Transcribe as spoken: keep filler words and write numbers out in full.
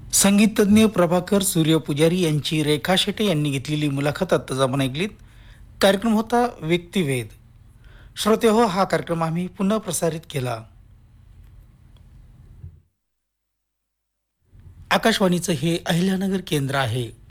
संगीततज्ञ प्रभाकर सूर्यपुजारी यांची रेखा शेटे यांनी घेतलेली मुलाखत आत्ताच आपण ऐकलीत. कार्यक्रम होता व्यक्तिवेध. श्रोते हो, हा कार्यक्रम आम्ही पुन्हा प्रसारित केला. आकाशवाणीचं हे अहिल्यानगर केंद्र आहे.